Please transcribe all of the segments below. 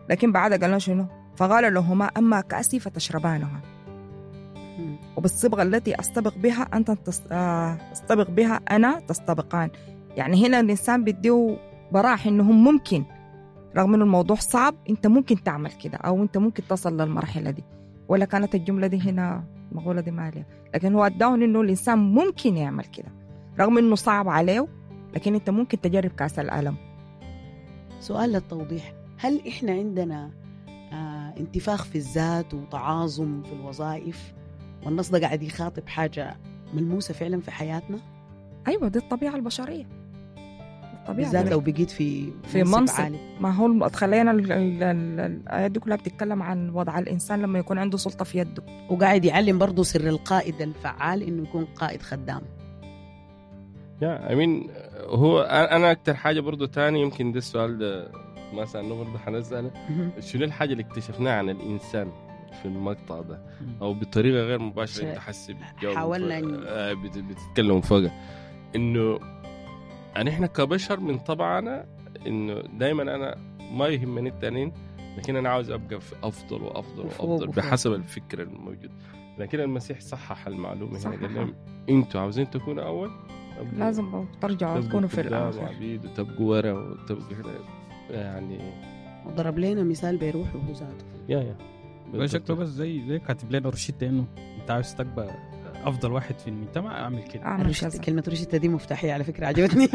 لكن بعد قال له شنو؟ فقال لهما أما كأسي فتشربانها وبالصبغة التي أستبق بها أنت تستبق بها أنا تستبقان. يعني هنا الإنسان بيديه براح إنهم ممكن رغم إنه الموضوع صعب أنت ممكن تعمل كده أو أنت ممكن تصل للمرحلة دي. ولا كانت الجملة دي هنا المقولة دي مالية، لكن هو أداهم إنه الإنسان ممكن يعمل كده رغم إنه صعب عليه، لكن أنت ممكن تجرب كأس الألم. سؤال للتوضيح، هل إحنا عندنا انتفاخ في الذات وتعاظم في الوظائف والنص ده قاعد يخاطب حاجة ملموسة فعلا في حياتنا؟ أيوة دي الطبيعة البشرية، بالذات لو بقيت في منصب عالي. ما هو خلينا الآيات دي كلها بتتكلم عن وضع الإنسان لما يكون عنده سلطة في يده. وقاعد يعلم برضو سر القائد الفعال إنه يكون قائد خدام. يا أمين، هو أنا أكتر حاجة برضو تاني يمكن ده السؤال ده مثلا إنه برضو حنسأله شنو الحاجة اللي اكتشفناها عن الإنسان في المقطع ده أو بطريقة غير مباشرة أنت حسي حاولنا بتتكلم فوقها إنه يعني إحنا كبشر من طبعنا إنه دايما أنا ما يهمني التانين، لكن أنا عاوز أبقى في أفضل وأفضل وأفضل بحسب الفكر الموجود. لكن المسيح صحح المعلومة هنا، قال لهم أنتوا عاوزين تكونوا أول لازم ترجعوا تكونوا في الآخر عبيد وتبقوا ورا وتبقوا يعني. وضرب لنا مثال بيروح وهو ذاته يا شكله بس زي كاتب لنا روشتة إنه أنت عاوز تبقى أفضل واحد في المجتمع أعمل كده. كلمة روشتة دي مفتاحية على فكرة، عجبتني.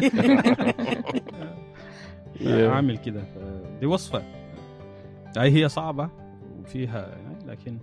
أعمل كده، دي وصفة هي صعبة وفيها يعني لكن.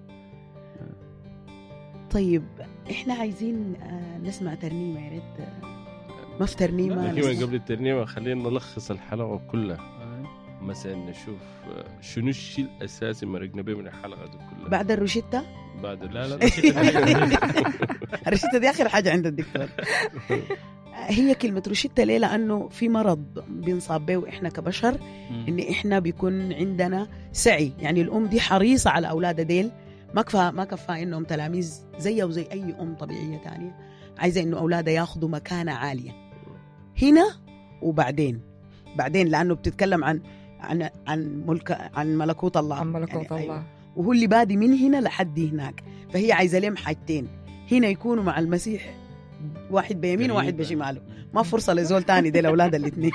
طيب إحنا عايزين نسمع ترنيمة، يا ريت ما في ترنيمة قبل الترنيمة خلينا نلخص الحلقة كلها مثلا نشوف شنو الشيء الأساسي مرقنا به من الحلقة دي كلها بعد الروشتة. بعد لا الروشتة دي آخر حاجة عند الدكتور. هي كلمة روشتة ليه؟ لأنه في مرض بنصاب به وإحنا كبشر إن إحنا بيكون عندنا سعي. يعني الأم دي حريصة على أولادها ديل، ما كفى إنهم تلاميذ زيه وزي أي أم طبيعية تانية، عايزة إنه أولادها ياخدوا مكانة عالية هنا وبعدين لأنه بتتكلم عن ملكوت الله، عن ملكوت يعني الله. أيوة. وهو اللي بادي من هنا لحد هناك، فهي عايزة لهم حاجتين، هنا يكونوا مع المسيح واحد بيمين وواحد بشماله، ما فرصة لزول تاني دي الأولاد الاثنين.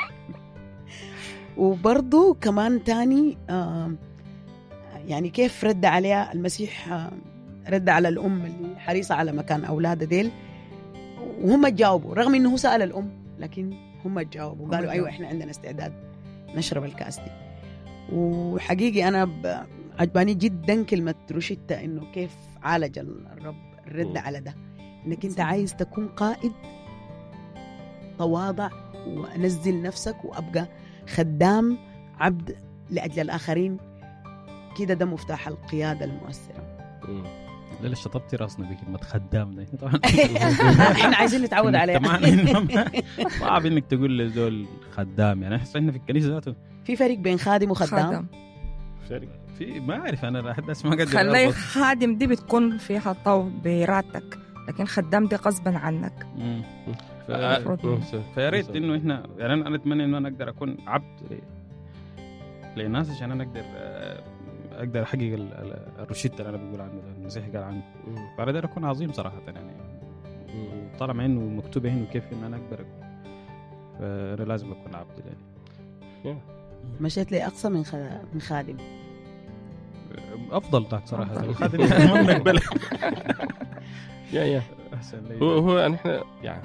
وبرضو كمان تاني يعني كيف رد عليها المسيح، رد على الأم اللي حريصة على مكان أولادها ديل، وهم تجاوبوا رغم إنه سأل الأم، لكن هم تجاوبوا قالوا أيوة إحنا عندنا استعداد نشرب الكأس دي. وحقيقي أنا عجباني جدا كلمة روشتة، إنه كيف عالج الرب الرد على ده، إنك أنت عايز تكون قائد تواضع وأنزل نفسك وأبقى خدام عبد لأجل الآخرين كده. ده مفتاح القيادة المؤثرة. لا شطبتي راسنا بكلمة خدام ده طبعا. احنا عايزين نتعود عليه. صعب انك تقول لزول خدام، يعني احنا في الكنيسة ذاته في فرق بين خادم وخدام. في ما اعرف انا لا حد اسمع قد خلي خادم دي بتكون فيها طو بإرادتك، لكن خدام دي غصبا عنك. فيا ريت انه احنا يعني انا اتمنى انه انا اقدر اكون عبد للناس عشان انا اقدر احقق الروشتة اللي انا بقول عنه المسيح قال عنه. فاقدر اكون عظيم صراحه يعني، طالما انه مكتوب هنا كيف ان انا اقدر، فانا لازم اكون عبد يعني. مشيت لي اقصى من خادم افضل تاعك صراحه. الخادم ما بنقبل. يا هو يعني احنا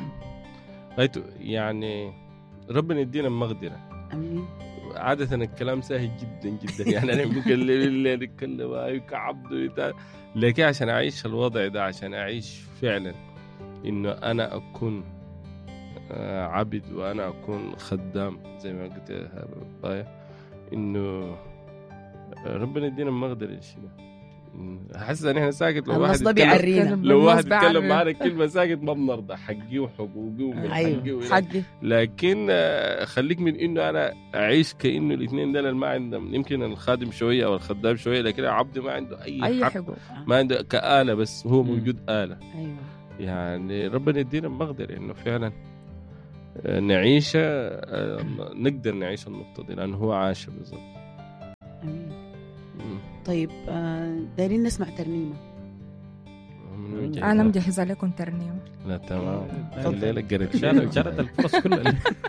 يعني ربنا يدينا المقدره. امين. عادة الكلام سهل جدا جدا، يعني أنا ممكن اللي نتكلم أيوة كعبد، لكن عشان أعيش الوضع ده، عشان أعيش فعلا إنه أنا أكون عبد وأنا أكون خدام زي ما قلت بايا، إنه ربنا يدينا المقدرة الشيء ده. حاسس ان احنا ساكت لو واحد يتكلم معنا كلمه ساكت ما بنرضى، حقي وحقوقي ومن حقي. لكن خليك من انه انا اعيش كانه الاثنين دول ما عندهم، يمكن الخادم شويه او الخدام شويه، لكن العبد ما عنده اي حقوق، ما عنده كآلة، بس هو موجود آلة. ايوه يعني ربنا يدينا المقدره انه فعلا نعيش، نقدر نعيش النقطه دي لانه هو عاش بالضبط. أمين. طيب دايرين نسمع ترنيمة. أنا مجهزة لكم ترنيمة. لا تمام. تفضل. الليلة قريت جارت الفرص كلها